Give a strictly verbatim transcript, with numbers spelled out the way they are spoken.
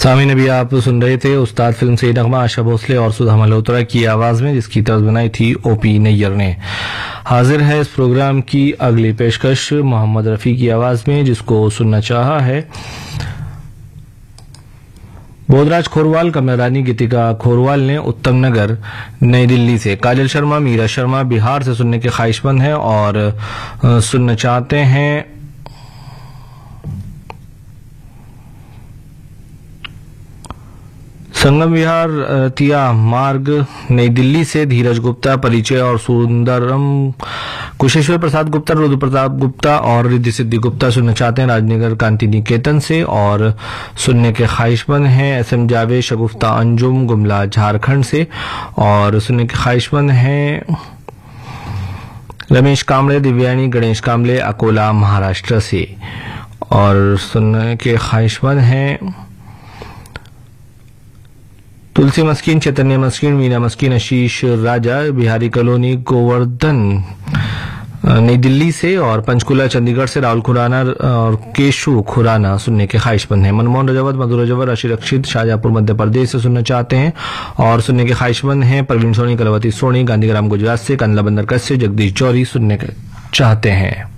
सामीन अभी आप सुन रहे थे उस्ताद फिल्म से नगमा आशा भोसले और सुधा मल्होत्रा की आवाज में, जिसकी तर्ज बनाई थी ओपी नैयर ने। हाजिर है इस प्रोग्राम की अगली पेशकश मोहम्मद रफी की आवाज में, जिसको सुनना चाहा है बोधराज खोरवाल, कमरानी गीतिका खोरवाल ने उत्तम नगर नई दिल्ली से। काजल शर्मा, मीरा शर्मा बिहार से सुनने के ख्वाहिशमंद हैं और सुनना चाहते हैं संगम विहार तिया मार्ग नई दिल्ली से। धीरज गुप्ता, परिचय और सुंदरम, कुशेश्वर प्रसाद गुप्ता, रुद्र प्रताप गुप्ता और रिद्धि सिद्धि गुप्ता सुनना चाहते हैं राजनगर कांति निकेतन से और सुनने के ख्वाहिशमंद हैं एस एम जावेद, शगुफ्ता अंजुम, गुमला झारखंड से और सुनने के ख्वाहिशमंद हैं रमेश कामले, दिव्यानी गणेश कामले, अकोला महाराष्ट्र से और सुनने के ख्वाहिशमंद हैं तुलसी मस्कीन, चैतन्य मस्कीन, मीना मस्कीन, आशीष राजा, बिहारी कॉलोनी, गोवर्धन नई दिल्ली से और पंचकुला चंडीगढ़ से राहुल खुराना और केशु खुराना सुनने के ख्वाहिशमंद हैं। मनमोहन रजवत, मधुर रजवत, अशी रक्षित शाहजहांपुर मध्य प्रदेश से सुनना चाहते हैं और सुनने के ख्वाहिशमंद हैं परवीन सोनी, कलवती सोनी, गांधीग्राम गुजरात से। कंदला बंदर कस से जगदीश जौहरी सुनने के चाहते हैं।